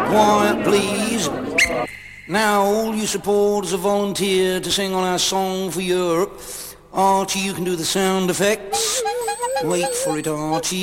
Quiet, please. Now, all you supporters have volunteered to sing on our song for Europe. Archie, you can do the sound effects. Wait for it, Archie.